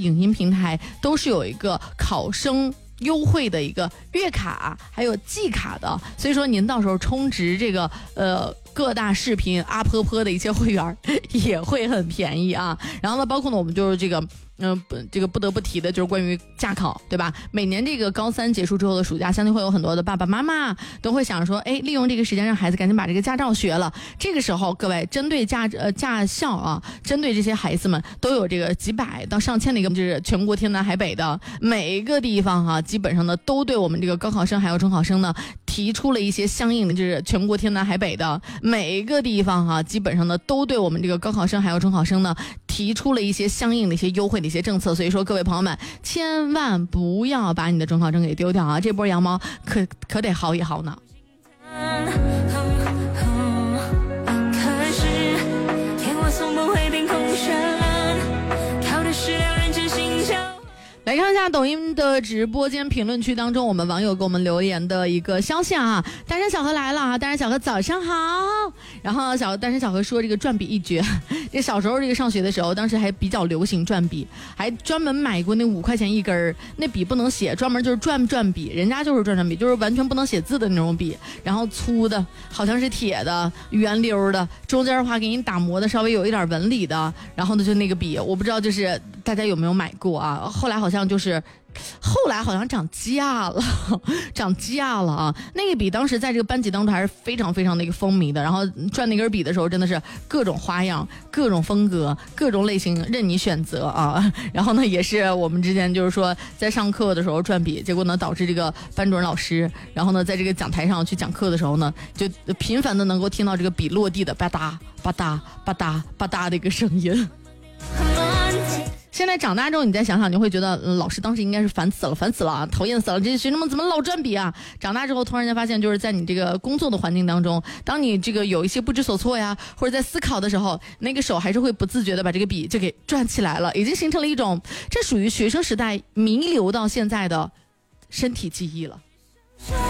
影音平台都是有一个考生优惠的一个月卡还有季卡的，所以说您到时候充值这个各大视频阿婆婆的一些会员也会很便宜啊。然后呢，包括呢我们就是这个这个不得不提的就是关于驾考，对吧？每年这个高三结束之后的暑假，相信会有很多的爸爸妈妈都会想说，利用这个时间让孩子赶紧把这个驾照学了。这个时候，各位针对驾校啊，针对这些孩子们都有这个几百到上千的一个，就是全国天南海北的每一个地方啊，基本上呢都对我们这个高考生还有中考生呢提出了一些相应的，就是全国天南海北的每一个地方啊，基本上呢都对我们这个高考生还有中考生呢提出了一些相应的一些优惠的一些政策。所以说各位朋友们，千万不要把你的中考证给丢掉啊，这波羊毛可得薅一薅呢。可是天我从不会变空山，靠的是两人真心交。来看一下抖音的直播间评论区当中，我们网友给我们留言的一个消息啊，单身小何来了啊，单身小何早上好。然后单身小何说这个转笔一绝，这小时候这个上学的时候，当时还比较流行转笔，还专门买过那5块钱一根，那笔不能写，专门就是转笔，人家就是转笔，就是完全不能写字的那种笔，然后粗的，好像是铁的，圆溜的，中间的话给你打磨的稍微有一点纹理的，然后呢就那个笔，我不知道就是大家有没有买过啊？后来好像涨价了，涨价了啊！那个笔当时在这个班级当中还是非常非常的一个风靡的，然后转那根笔的时候真的是各种花样、各种风格、各种类型任你选择啊！然后呢，也是我们之前就是说在上课的时候转笔，结果呢导致这个班主任老师，然后呢在这个讲台上去讲课的时候呢，就频繁的能够听到这个笔落地的吧嗒吧嗒吧嗒吧嗒的一个声音。现在长大之后你再想想，你会觉得老师当时应该是烦死了，讨厌死了，这些学生们怎么老转笔啊？长大之后突然间发现，就是在你这个工作的环境当中，当你这个有一些不知所措呀，或者在思考的时候，那个手还是会不自觉的把这个笔就给转起来了，已经形成了一种，这属于学生时代弥留到现在的身体记忆了。